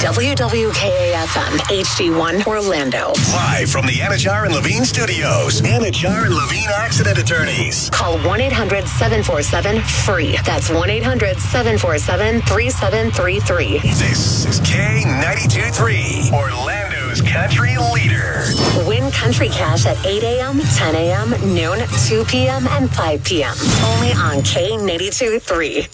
WWKA-FM, HD1 Orlando. Live from the Anajar and Levine studios. Anajar and Levine Accident Attorneys. Call 1-800-747-FREE. That's 1-800-747-3733. This is K92.3, Orlando's country leader. Win country cash at 8 a.m., 10 a.m., noon, 2 p.m., and 5 p.m. Only on K92.3.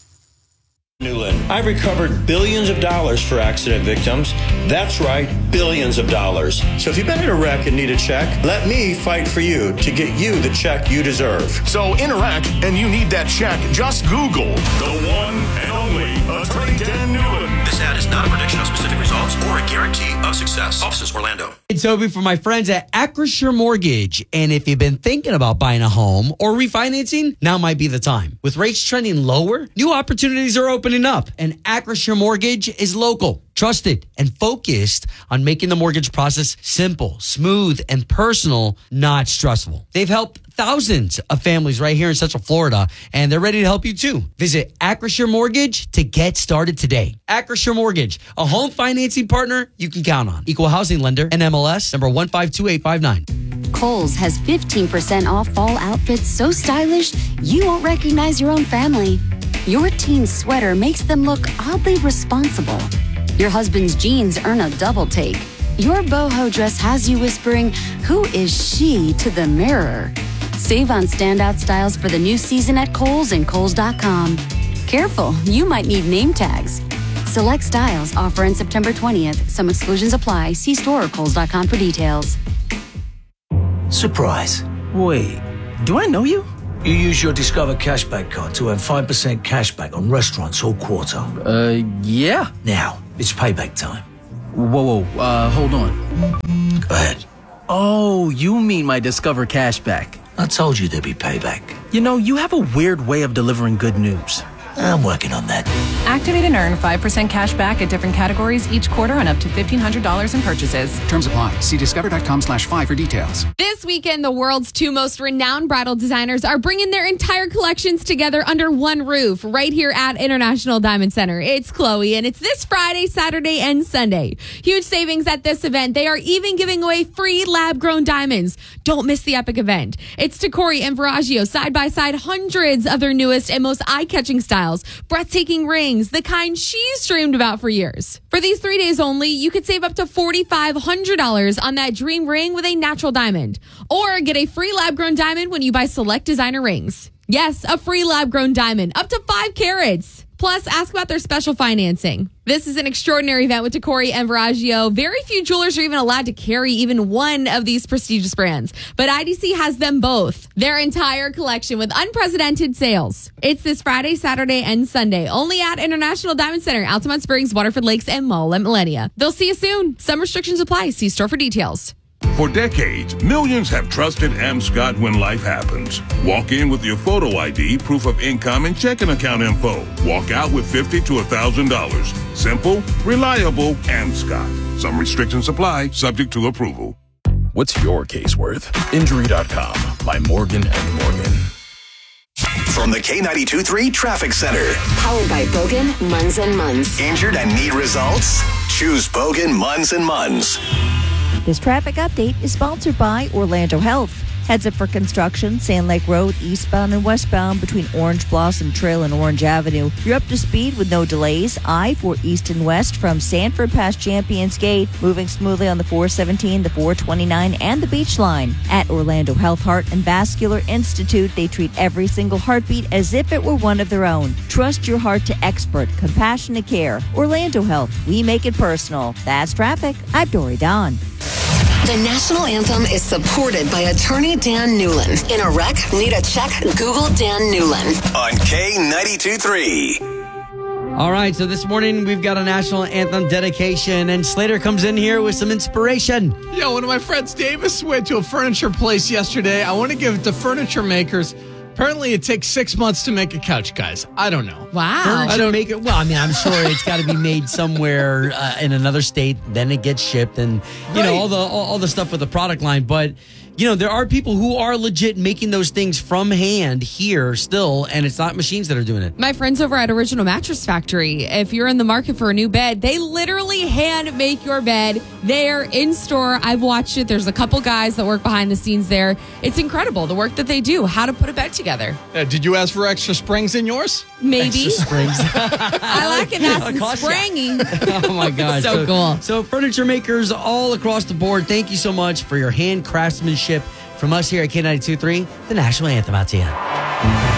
Newland. I've recovered billions of dollars for accident victims. That's right, billions of dollars. So if you've been in a wreck and need a check, let me fight for you to get you the check you deserve. So in a wreck and you need that check, just Google the one and only Attorney Dan Newland. This ad is not a prediction of specific results or a guarantee of success. Offices, Orlando. It's Toby for my friends at Acrisure Mortgage. And if you've been thinking about buying a home or refinancing, now might be the time. With rates trending lower, new opportunities are opening up. And Acrisure Mortgage is local, trusted, and focused on making the mortgage process simple, smooth, and personal, not stressful. They've helped thousands of families right here in Central Florida, and they're ready to help you too. Visit Acrisure Mortgage to get started today. Acrisure Mortgage, a home financing partner you can count on. Equal housing lender, NMLS number 152859. Kohl's has 15% off fall outfits so stylish you won't recognize your own family. Your teen's sweater makes them look oddly responsible. Your husband's jeans earn a double take. Your boho dress has you whispering, "Who is she?" to the mirror. Save on standout styles for the new season at Kohl's and Kohls.com. Careful, you might need name tags. Select styles offer in September 20th. Some exclusions apply. See store or Kohls.com for details. Surprise. Wait, do I know you? You use your Discover Cashback card to earn 5% cashback on restaurants all quarter. Yeah. Now, it's payback time. Whoa, hold on. Go ahead. Oh, you mean my Discover Cashback. I told you there'd be payback. You know, you have a weird way of delivering good news. I'm working on that. Activate and earn 5% cash back at different categories each quarter on up to $1,500 in purchases. Terms apply. See discover.com/5 for details. This weekend, the world's two most renowned bridal designers are bringing their entire collections together under one roof right here at International Diamond Center. It's Chloe, and it's this Friday, Saturday, and Sunday. Huge savings at this event. They are even giving away free lab-grown diamonds. Don't miss the epic event. It's Tacori and Veragio side by side, hundreds of their newest and most eye-catching styles. Breathtaking rings, the kind she's dreamed about for years. For these 3 days only, you could save up to $4,500 on that dream ring with a natural diamond. Or get a free lab-grown diamond when you buy select designer rings. Yes, a free lab-grown diamond, up to 5 carats. Plus, ask about their special financing. This is an extraordinary event with Tacori and Veragio. Very few jewelers are even allowed to carry even one of these prestigious brands, but IDC has them both. Their entire collection with unprecedented sales. It's this Friday, Saturday, and Sunday, only at International Diamond Center, Altamont Springs, Waterford Lakes, and Mall at Millennia. They'll see you soon. Some restrictions apply. See store for details. For decades, millions have trusted Amscot when life happens. Walk in with your photo ID, proof of income, and checking account info. Walk out with $50 to $1,000. Simple, reliable, Amscot. Some restrictions apply, subject to approval. What's your case worth? Injury.com by Morgan & Morgan. From the K92.3 Traffic Center. Powered by Bogan, Munz & Munz. Injured and need results? Choose Bogan, Munz & Munz. This traffic update is sponsored by Orlando Health. Heads up for construction, Sand Lake Road, eastbound and westbound between Orange Blossom Trail and Orange Avenue. You're up to speed with no delays. I-4 east and west from Sanford past Champions Gate, moving smoothly on the 417, the 429, and the Beach Line. At Orlando Health Heart and Vascular Institute, they treat every single heartbeat as if it were one of their own. Trust your heart to expert, compassionate care. Orlando Health, we make it personal. That's traffic. I'm Dory Don. The national anthem is supported by Attorney Dan Newland. In a wreck, need a check? Google Dan Newland. On K92.3. All right, so this morning we've got a national anthem dedication, and Slater comes in here with some inspiration. Yeah, one of my friends, Davis, went to a furniture place yesterday. I want to give it to furniture makers. Apparently, it takes 6 months to make a couch, guys. I don't know. Wow. I don't make it. Well, I mean, I'm sure it's got to be made somewhere in another state. Then it gets shipped, and you know all the stuff with the product line. But there are people who are legit making those things from hand here still, and it's not machines that are doing it. My friends over at Original Mattress Factory, if you're in the market for a new bed, they literally hand make your bed. They're in store. I've watched it. There's a couple guys that work behind the scenes there. It's incredible, the work that they do, how to put a bed together. Did you ask for extra springs in yours? Maybe. Extra springs. I like it nice and springy. Oh, my God. So cool. So furniture makers all across the board, thank you so much for your hand craftsmanship. From us here at K92.3, the National Anthem out to you.